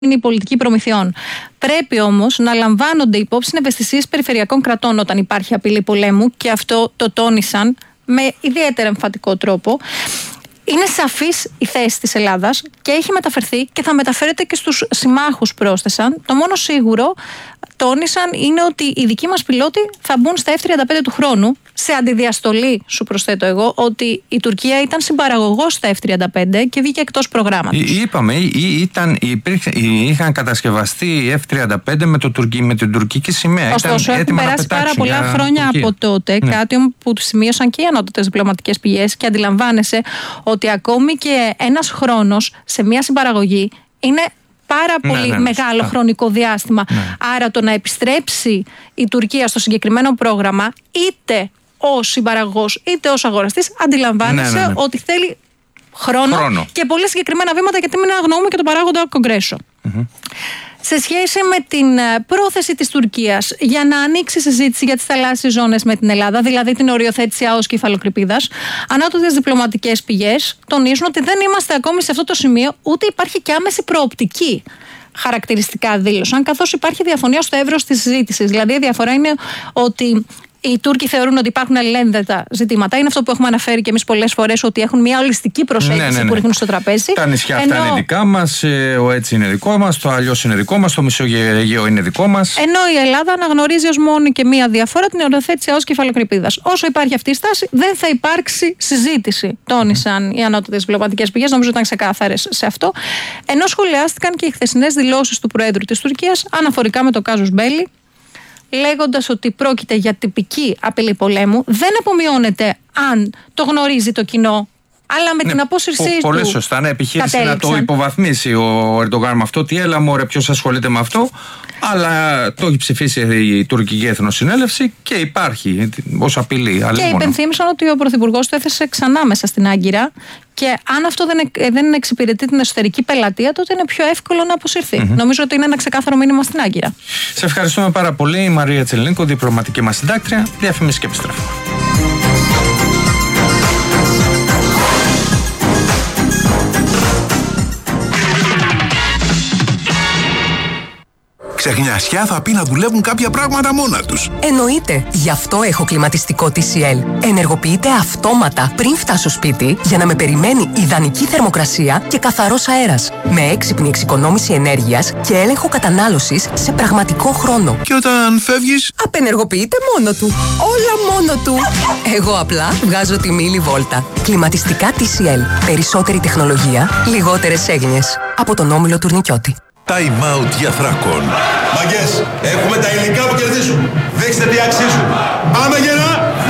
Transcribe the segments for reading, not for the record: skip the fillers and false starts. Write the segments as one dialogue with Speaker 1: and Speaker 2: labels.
Speaker 1: είναι η πολιτική προμηθειών. Πρέπει όμως να λαμβάνονται υπόψη ευαισθησίες περιφερειακών κρατών όταν υπάρχει απειλή πολέμου, και αυτό το τόνισαν με ιδιαίτερα εμφατικό τρόπο. Είναι σαφής η θέση της Ελλάδας και έχει μεταφερθεί και θα μεταφέρεται και στους συμμάχους, πρόσθεσαν. Το μόνο σίγουρο, τόνισαν, είναι ότι οι δικοί μας πιλότοι θα μπουν στα F-35 του χρόνου. Σε αντιδιαστολή, σου προσθέτω εγώ, ότι η Τουρκία ήταν συμπαραγωγός στα F-35 και βγήκε εκτός προγράμματος.
Speaker 2: Είπαμε, είχαν κατασκευαστεί F-35 με την τουρκική σημαία.
Speaker 1: Ωστόσο, έχουν περάσει πάρα πολλά χρόνια από τότε. Ναι. Κάτι που σημείωσαν και οι ανώτατες διπλωματικές πηγές, και αντιλαμβάνεσαι ότι ακόμη και ένας χρόνος σε μια συμπαραγωγή είναι πάρα πολύ μεγάλο χρονικό διάστημα. Άρα το να επιστρέψει η Τουρκία στο συγκεκριμένο πρόγραμμα, είτε ως συμπαραγωγός είτε ως αγοραστής, αντιλαμβάνεσαι ότι θέλει χρόνο και πολύ συγκεκριμένα βήματα, γιατί μην αγνοούμε και τον παράγοντα Κογκρέσο. Σε σχέση με την πρόθεση της Τουρκίας για να ανοίξει συζήτηση για τις θαλάσσιες ζώνες με την Ελλάδα, δηλαδή την οριοθέτηση ΑΟΣ και υφαλοκρηπίδας, ανώτατες διπλωματικές πηγές τονίζουν ότι δεν είμαστε ακόμη σε αυτό το σημείο, ούτε υπάρχει και άμεση προοπτική. Χαρακτηριστικά δήλωσαν, καθώς υπάρχει διαφωνία στο εύρος της συζήτησης. Δηλαδή, η διαφορά είναι ότι οι Τούρκοι θεωρούν ότι υπάρχουν αλληλένδετα ζητήματα. Είναι αυτό που έχουμε αναφέρει και εμείς πολλές φορές, ότι έχουν μια ολιστική προσέγγιση που ρίχνουν στο τραπέζι.
Speaker 2: Τα νησιά αυτά είναι δικά μας, ο Έτσι είναι δικό μας, το Αλλιώς είναι δικό μας, το Μεσογείο είναι δικό μας.
Speaker 1: Ενώ η Ελλάδα αναγνωρίζει ως μόνη και μία διαφορά την οριοθέτηση ΑΟΣ και υφαλοκρηπίδας. Όσο υπάρχει αυτή η στάση, δεν θα υπάρξει συζήτηση, τόνισαν οι ανώτατες διπλωματικές πηγές. Νομίζω ήταν ξεκάθαρες σε αυτό. Ενώ σχολιάστηκαν και οι χθεσινές δηλώσεις του Προέδρου της Τουρκίας αναφορικά με το κάζους Μπέλι, λέγοντας ότι πρόκειται για τυπική απειλή πολέμου. Δεν απομειώνεται αν το γνωρίζει το κοινό, αλλά με την απόσυρσή του.
Speaker 2: Πολύ σωστά. Επιχείρησε να το υποβαθμίσει ο Ερντογάν με αυτό. Τι έλα μωρέ, ποιος ασχολείται με αυτό. Αλλά το έχει ψηφίσει η τουρκική Εθνοσυνέλευση και υπάρχει ως απειλή.
Speaker 1: Και υπενθύμισαν ότι ο Πρωθυπουργός το έθεσε ξανά μέσα στην Άγκυρα. Και αν αυτό δεν εξυπηρετεί την εσωτερική πελατεία, τότε είναι πιο εύκολο να αποσυρθεί. Νομίζω ότι είναι ένα ξεκάθαρο μήνυμα στην Άγκυρα.
Speaker 2: Σε ευχαριστούμε πάρα πολύ, η Μαρία Τσελνίκο, διπλωματική μας συντάκτρια. Διαφημίσεις και επιστρέφουμε.
Speaker 3: Ξεχνιασιά θα πει να δουλεύουν κάποια πράγματα μόνα τους.
Speaker 4: Εννοείται. Γι' αυτό έχω κλιματιστικό TCL. Ενεργοποιείται αυτόματα πριν φτάσω σπίτι για να με περιμένει ιδανική θερμοκρασία και καθαρός αέρας. Με έξυπνη εξοικονόμηση ενέργειας και έλεγχο κατανάλωσης σε πραγματικό χρόνο.
Speaker 3: Και όταν φεύγεις,
Speaker 4: απενεργοποιείται μόνο του. Όλα μόνο του. Εγώ απλά βγάζω τη μίλη βόλτα. Κλιματιστικά TCL. Περισσότερη τεχνολογία, λιγότερες έγνοιες. Από τον Όμιλο Τουρνικιώτη.
Speaker 3: Time out για Θράκον.
Speaker 5: Μαγκές, έχουμε τα υλικά που κερδίζουν. Δείξτε τι αξίζουν. Πάμε γερά!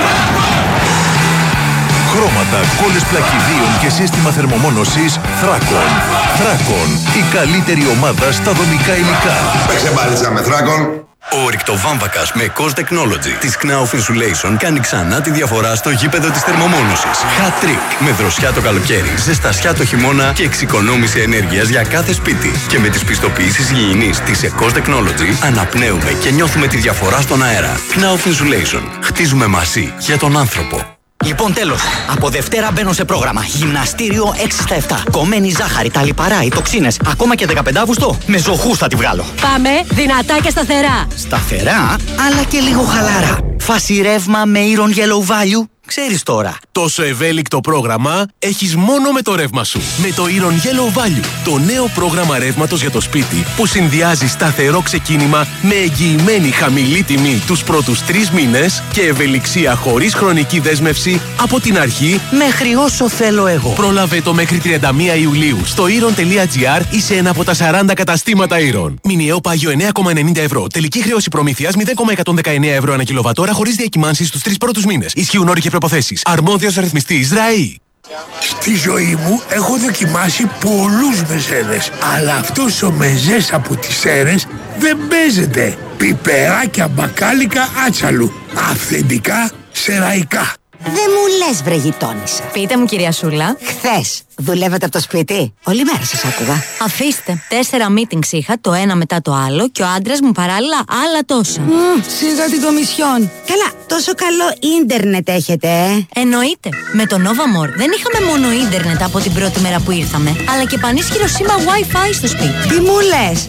Speaker 3: Χρώματα, κόλλες πλακιδίων και σύστημα θερμομόνωσης Θράκον. Θράκον, η καλύτερη ομάδα στα δομικά υλικά.
Speaker 5: Παίξε μπάλιτσα με Θράκον.
Speaker 6: Ο ρηκτοβάμβακας με COS Technology της Knauf Insulation κάνει ξανά τη διαφορά στο γήπεδο της θερμομόνωσης. Hat trick με δροσιά το καλοκαίρι, ζεστασιά το χειμώνα και εξοικονόμηση ενέργειας για κάθε σπίτι. Και με τις πιστοποιήσεις υγιεινής της COS Technology αναπνέουμε και νιώθουμε τη διαφορά στον αέρα. Knauf Insulation. Χτίζουμε μαζί για τον άνθρωπο.
Speaker 7: Λοιπόν, τέλος. Από Δευτέρα μπαίνω σε πρόγραμμα. Γυμναστήριο 6 στα 7. Κομμένη ζάχαρη, τα λιπαρά, οι τοξίνες. Ακόμα και 15 Αύγουστο. Με ζωχούς θα τη βγάλω.
Speaker 8: Πάμε δυνατά και σταθερά.
Speaker 7: Σταθερά, αλλά και λίγο χαλάρα. Φάση ρεύμα με Iron Yellow Value. Ξέρεις τώρα.
Speaker 3: Τόσο ευέλικτο πρόγραμμα έχεις μόνο με το ρεύμα σου. Με το Iron Yellow Value, το νέο πρόγραμμα ρεύματος για το σπίτι που συνδυάζει σταθερό ξεκίνημα με εγγυημένη χαμηλή τιμή τους πρώτους 3 μήνες και ευελιξία χωρίς χρονική δέσμευση από την αρχή
Speaker 7: μέχρι όσο θέλω εγώ.
Speaker 3: Πρόλαβε το μέχρι 31 Ιουλίου στο iron.gr ή σε ένα από τα 40 καταστήματα Iron. Μηνιαίο πάγιο 9,90 ευρώ. Τελική χρέωση προμήθειας 0,119 ευρώ ανά κιλοβατόρα χωρίς διακυμάνσεις στους 3 πρώτους μήνες. Ισχύουν όροι και προϋποθέσεις. Αρμόδιος ρυθμιστής ΡΑΗ.
Speaker 9: Στη ζωή μου έχω δοκιμάσει πολλούς μεζέδες, αλλά αυτός ο μεζές από τις Σέρρες δεν παίζεται. Πιπεράκια μπακάλικα άτσαλου. Αυθεντικά σεραϊκά.
Speaker 10: Δεν μου λες, βρε γειτόνισσα.
Speaker 8: Πείτε μου, κυρία Σούλα.
Speaker 10: Χθες δουλεύετε από το σπίτι? Όλη μέρα σας άκουγα.
Speaker 8: Αφήστε. 4 meetings είχα, το ένα μετά το άλλο, και ο άντρας μου παράλληλα άλλα τόσα.
Speaker 10: Σιγά την κομισιόν. Καλά, τόσο καλό ίντερνετ έχετε,
Speaker 8: Εννοείται. Με το Nova More δεν είχαμε μόνο ίντερνετ από την πρώτη μέρα που ήρθαμε, αλλά και πανίσχυρο σήμα Wi-Fi στο σπίτι.
Speaker 10: Τι μου λες?